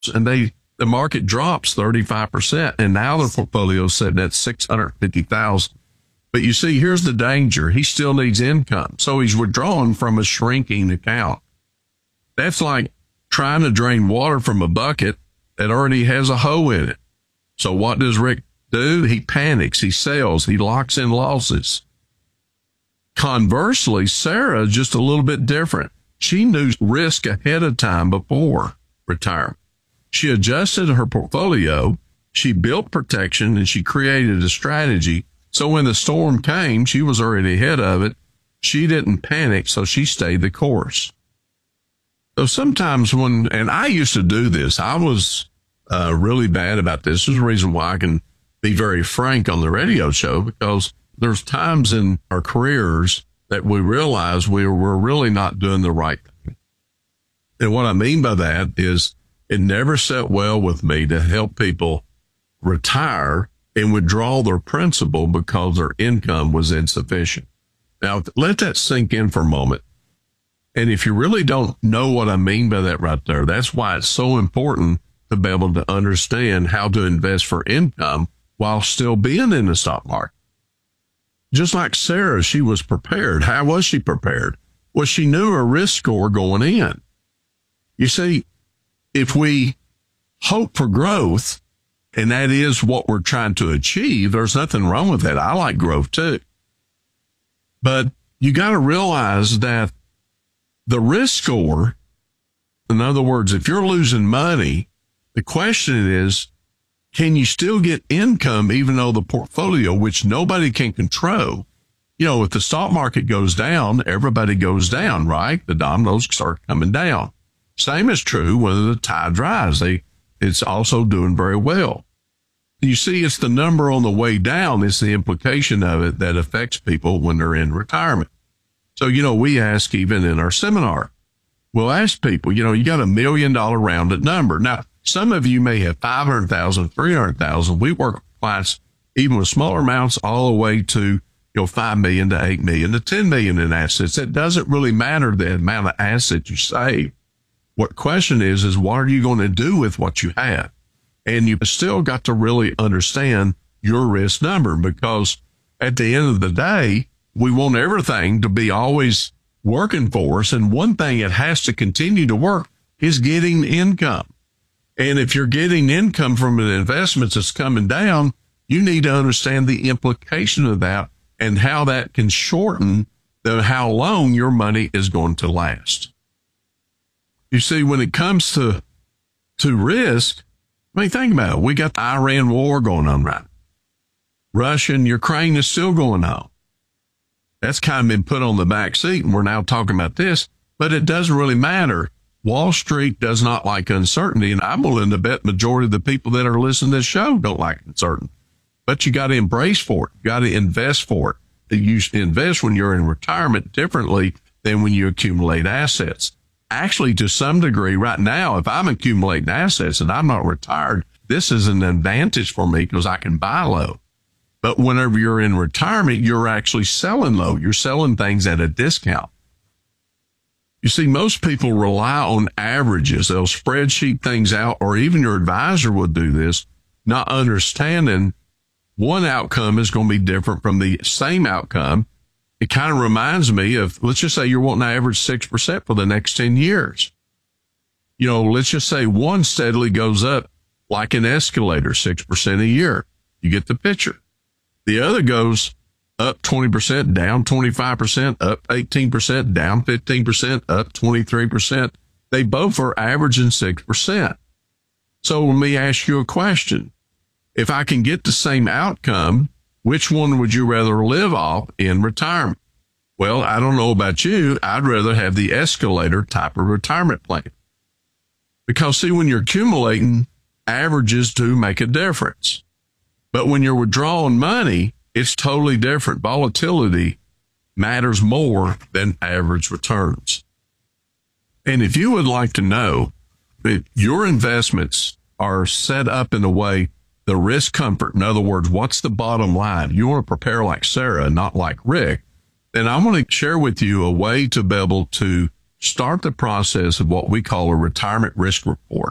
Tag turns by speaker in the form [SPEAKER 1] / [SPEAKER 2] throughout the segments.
[SPEAKER 1] and the market drops 35%, and now the portfolio is sitting at 650,000. But you see, here's the danger. He still needs income. So he's withdrawing from a shrinking account. That's like trying to drain water from a bucket that already has a hole in it. So what does Rick do? He panics. He sells. He locks in losses. Conversely, Sarah is just a little bit different. She knew risk ahead of time before retirement. She adjusted her portfolio, she built protection, and she created a strategy. So when the storm came, she was already ahead of it. She didn't panic, so she stayed the course. So sometimes and I used to do this, I was really bad about this. This is the reason why I can be very frank on the radio show, because there's times in our careers that we realize we're really not doing the right thing. And what I mean by that is, it never sat well with me to help people retire and withdraw their principal because their income was insufficient. Now, let that sink in for a moment. And if you really don't know what I mean by that right there, that's why it's so important to be able to understand how to invest for income while still being in the stock market. Just like Sarah, she was prepared. How was she prepared? Well, she knew her risk score going in. You see, if we hope for growth, and that is what we're trying to achieve, there's nothing wrong with that. I like growth too. But you got to realize that the risk score, in other words, if you're losing money, the question is, can you still get income even though the portfolio, which nobody can control, if the stock market goes down, everybody goes down, right? The dominoes start coming down. Same is true when the tide rise. It's also doing very well. You see, it's the number on the way down. It's the implication of it that affects people when they're in retirement. So, we ask even in our seminar, we'll ask people, you got $1 million rounded number. Now, some of you may have 500,000, 300,000. We work with clients even with smaller amounts all the way to, 5 million to 8 million to 10 million in assets. It doesn't really matter the amount of assets you save. What question is what are you going to do with what you have? And you still got to really understand your risk number, because at the end of the day, we want everything to be always working for us. And one thing that has to continue to work is getting income. And if you're getting income from an investment that's coming down, you need to understand the implication of that and how that can shorten how long your money is going to last. You see, when it comes to risk, think about it. We got the Iran war going on right now. Russia and Ukraine is still going on. That's kind of been put on the back seat, and we're now talking about this, but it doesn't really matter. Wall Street does not like uncertainty, and I'm willing to bet majority of the people that are listening to this show don't like uncertainty. But you got to embrace for it. You got to invest for it. You invest when you're in retirement differently than when you accumulate assets. Actually, to some degree, right now, if I'm accumulating assets and I'm not retired, this is an advantage for me because I can buy low. But whenever you're in retirement, you're actually selling low. You're selling things at a discount. You see, most people rely on averages. They'll spreadsheet things out, or even your advisor would do this, not understanding one outcome is going to be different from the same outcome. It kind of reminds me of, let's just say you're wanting to average 6% for the next 10 years. Let's just say one steadily goes up like an escalator, 6% a year. You get the picture. The other goes up 20%, down 25%, up 18%, down 15%, up 23%. They both are averaging 6%. So let me ask you a question. If I can get the same outcome, which one would you rather live off in retirement? Well, I don't know about you. I'd rather have the escalator type of retirement plan. Because see, when you're accumulating, averages do make a difference. But when you're withdrawing money, it's totally different. Volatility matters more than average returns. And if you would like to know if your investments are set up in a way, the risk comfort, in other words, what's the bottom line? You want to prepare like Sarah, not like Rick. Then I'm going to share with you a way to be able to start the process of what we call a retirement risk report.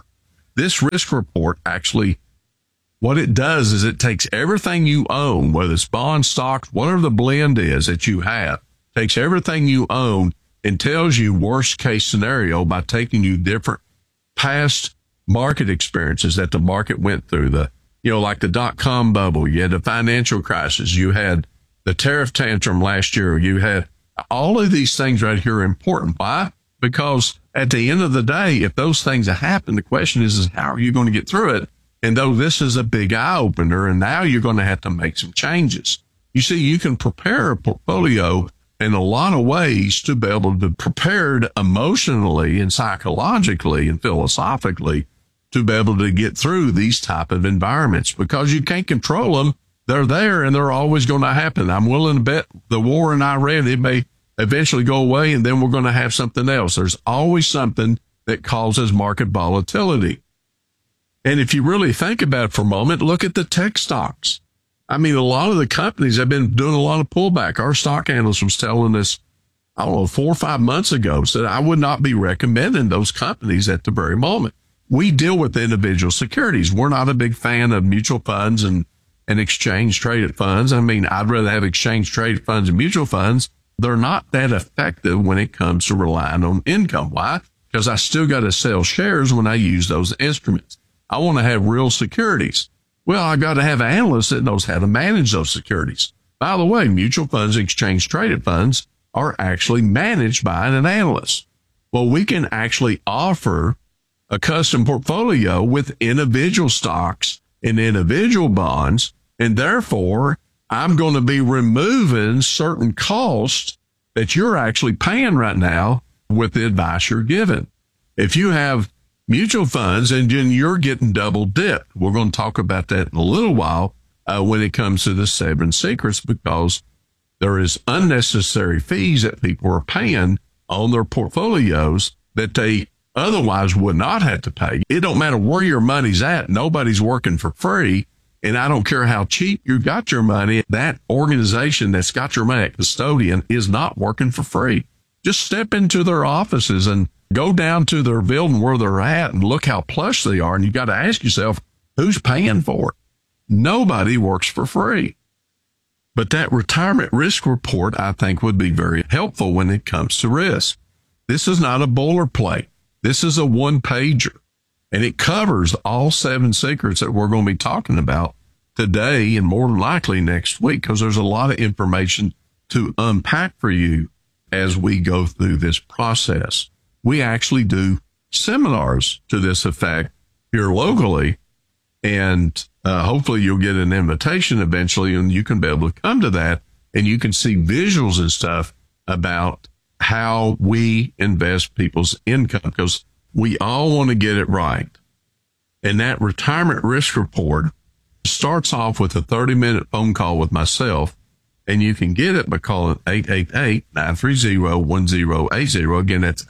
[SPEAKER 1] this risk report actually, what it does is it takes everything you own, whether it's bonds, stocks, whatever the blend is that you have, takes everything you own and tells you worst case scenario by taking you different past market experiences that the market went through. Like the dot-com bubble, you had the financial crisis, you had the tariff tantrum last year, you had all of these things right here are important. Why? Because at the end of the day, if those things have happened, the question is how are you going to get through it? And though this is a big eye opener, and now you're going to have to make some changes. You see, you can prepare a portfolio in a lot of ways to be able to prepared emotionally and psychologically and philosophically to be able to get through these type of environments, because you can't control them. They're there and they're always going to happen. I'm willing to bet the war in Iran, it may eventually go away and then we're going to have something else. There's always something that causes market volatility. And if you really think about it for a moment, look at the tech stocks. I mean, a lot of the companies have been doing a lot of pullback. Our stock analyst was telling us, 4 or 5 months ago, said I would not be recommending those companies at the very moment. We deal with individual securities. We're not a big fan of mutual funds and exchange traded funds. I mean, I'd rather have exchange traded funds and mutual funds. They're not that effective when it comes to relying on income. Why? Because I still got to sell shares when I use those instruments. I want to have real securities. Well, I got to have an analyst that knows how to manage those securities. By the way, mutual funds and exchange traded funds are actually managed by an analyst. Well, we can actually offer a custom portfolio with individual stocks and individual bonds, and therefore I'm going to be removing certain costs that you're actually paying right now with the advice you're given. If you have mutual funds and then you're getting double dipped, we're going to talk about that in a little while when it comes to the 7 secrets, because there is unnecessary fees that people are paying on their portfolios that they otherwise would not have to pay. It don't matter where your money's at. Nobody's working for free. And I don't care how cheap you got your money. That organization that's got your money at custodian is not working for free. Just step into their offices and go down to their building where they're at and look how plush they are. And you got to ask yourself, who's paying for it? Nobody works for free. But that retirement risk report, I think, would be very helpful when it comes to risk. This is not a boilerplate. This is a one-pager, and it covers all 7 secrets that we're going to be talking about today and more than likely next week, because there's a lot of information to unpack for you as we go through this process. We actually do seminars to this effect here locally, and hopefully you'll get an invitation eventually, and you can be able to come to that, and you can see visuals and stuff about how we invest people's income, because we all want to get it right. And that retirement risk report starts off with a 30-minute phone call with myself, and you can get it by calling 888-930-1080. Again, that's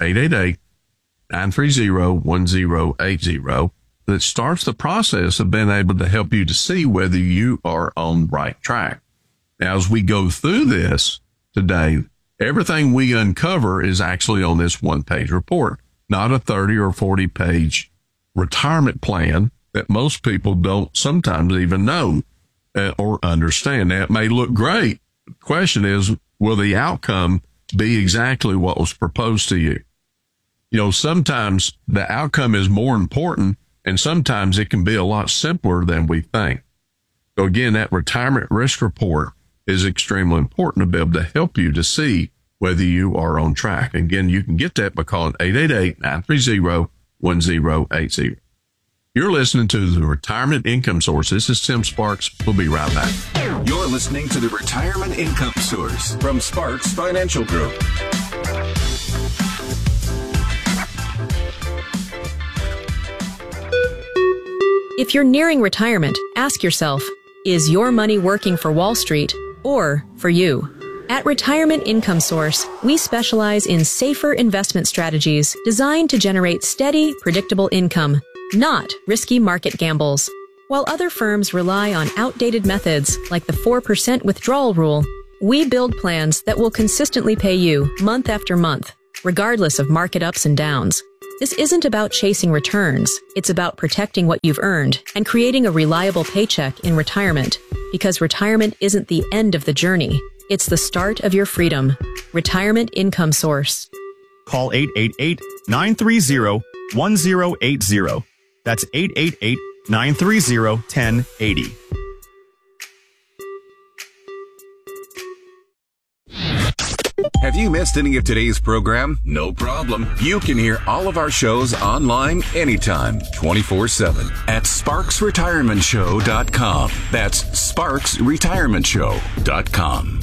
[SPEAKER 1] 888-930-1080. That starts the process of being able to help you to see whether you are on the right track. Now, as we go through this today, everything we uncover is actually on this one-page report, not a 30 or 40-page retirement plan that most people don't sometimes even know or understand. Now, it may look great. The question is, will the outcome be exactly what was proposed to you? Sometimes the outcome is more important, and sometimes it can be a lot simpler than we think. So again, that retirement risk report is extremely important to be able to help you to see whether you are on track. Again, you can get that by calling 888-930-1080. You're listening to the Retirement Income Source. This is Tim Sparks. We'll be right back.
[SPEAKER 2] You're listening to the Retirement Income Source from Sparks Financial Group.
[SPEAKER 3] If you're nearing retirement, ask yourself, is your money working for Wall Street or for you? At Retirement Income Source, we specialize in safer investment strategies designed to generate steady, predictable income, not risky market gambles. While other firms rely on outdated methods like the 4% withdrawal rule, we build plans that will consistently pay you month after month, regardless of market ups and downs. This isn't about chasing returns. It's about protecting what you've earned and creating a reliable paycheck in retirement. Because retirement isn't the end of the journey. It's the start of your freedom. Retirement Income Source.
[SPEAKER 4] Call 888-930-1080. That's 888-930-1080.
[SPEAKER 2] Have you missed any of today's program? No problem. You can hear all of our shows online anytime, 24/7 at SparksRetirementShow.com. That's SparksRetirementShow.com.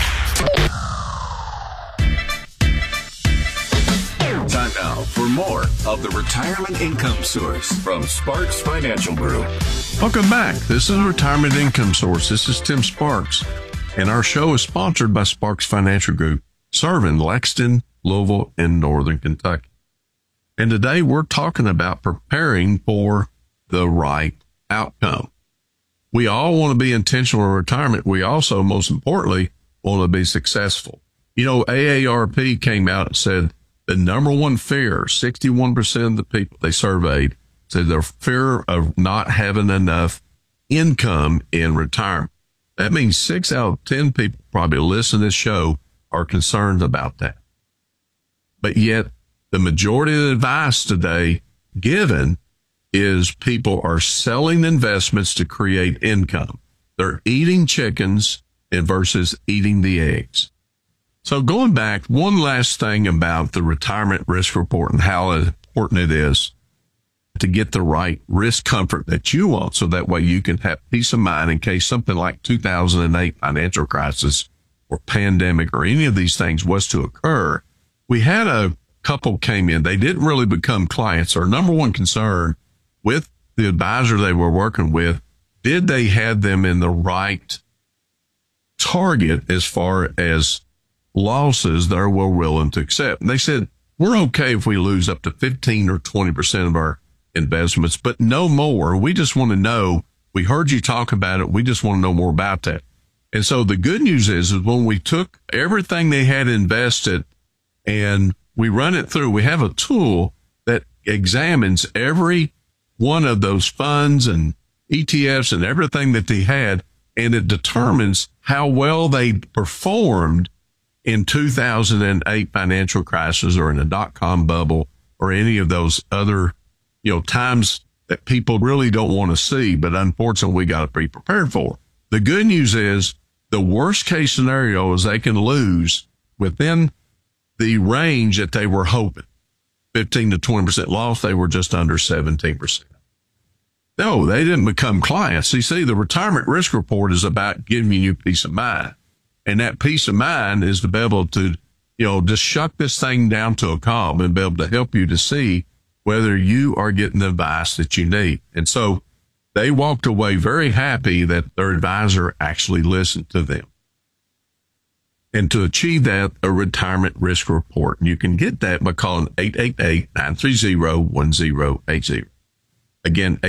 [SPEAKER 2] Time now for more of the Retirement Income Source from Sparks Financial Group.
[SPEAKER 1] Welcome back. This is Retirement Income Source. This is Tim Sparks, and our show is sponsored by Sparks Financial Group, serving Lexington, Louisville, and Northern Kentucky. And today we're talking about preparing for the right outcome. We all want to be intentional in retirement. We also, most importantly, want to be successful. You know, AARP came out and said the number one fear, 61% of the people they surveyed said their fear of not having enough income in retirement. That means 6 out of 10 people probably listen to this show are concerned about that. But yet the majority of the advice today given is people are selling investments to create income. They're eating chickens versus eating the eggs. So going back, one last thing about the retirement risk report and how important it is to get the right risk comfort that you want, so that way you can have peace of mind in case something like 2008 financial crisis or pandemic or any of these things was to occur. We had a couple came in. They didn't really become clients. Our number one concern with the advisor they were working with, did they have them in the right target as far as losses that we're willing to accept? And they said, we're okay if we lose up to 15 or 20% of our investments, but no more. We just want to know, we heard you talk about it. We just want to know more about that. And so the good news is when we took everything they had invested and we run it through, we have a tool that examines every one of those funds and ETFs and everything that they had, and it determines how well they performed in 2008 financial crisis or in a dot-com bubble or any of those other, times that people really don't want to see, but unfortunately we got to be prepared for. The good news is the worst case scenario is they can lose within the range that they were hoping. 15 to 20% loss, they were just under 17%. No, they didn't become clients. You see, the retirement risk report is about giving you peace of mind. And that peace of mind is to be able to, just shuck this thing down to a calm and be able to help you to see whether you are getting the advice that you need. And so they walked away very happy that their advisor actually listened to them. And to achieve that, a retirement risk report. And you can get that by calling 888-930-1080. Again,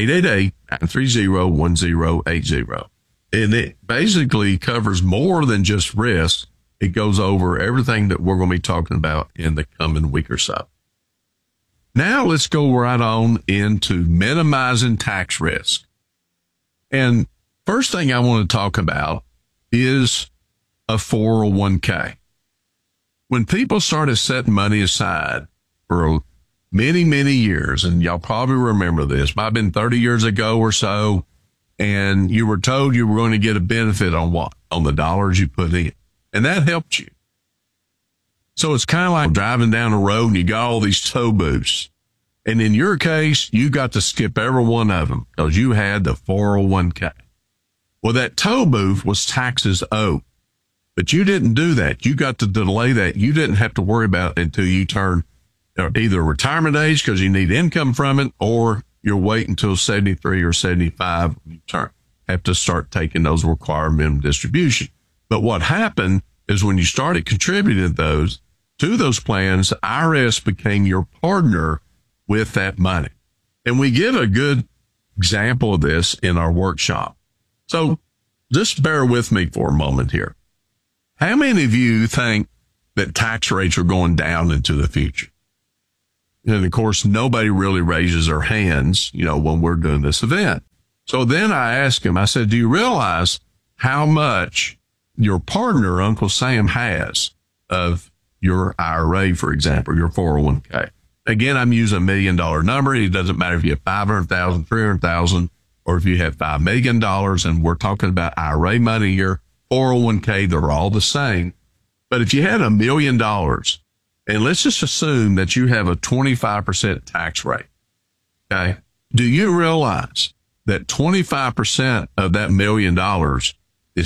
[SPEAKER 1] 888-930-1080. And it basically covers more than just risk. It goes over everything that we're going to be talking about in the coming week or so. Now let's go right on into minimizing tax risk. And first thing I want to talk about is a 401k. When people started setting money aside for many, many years, and y'all probably remember this, might have been 30 years ago or so, and you were told you were going to get a benefit on what? On the dollars you put in. And that helped you. So it's kind of like driving down the road and you got all these tow booths. And in your case, you got to skip every one of them because you had the 401k. Well, that tow booth was taxes owed, but you didn't do that. You got to delay that. You didn't have to worry about it until you turn either retirement age because you need income from it, or you're waiting until 73 or 75 when you have to start taking those required minimum distribution. But what happened is when you started contributing to those plans, IRS became your partner with that money. And we give a good example of this in our workshop. So just bear with me for a moment here. How many of you think that tax rates are going down into the future? And of course, nobody really raises their hands, when we're doing this event. So then I asked him, I said, do you realize how much your partner, Uncle Sam, has of your IRA, for example, your 401k? Again, I'm using $1 million number. It doesn't matter if you have 500,000, 300,000, or if you have $5 million, and we're talking about IRA money here, 401k, they're all the same. But if you had $1 million, and let's just assume that you have a 25% tax rate, okay? Do you realize that 25% of that $1 million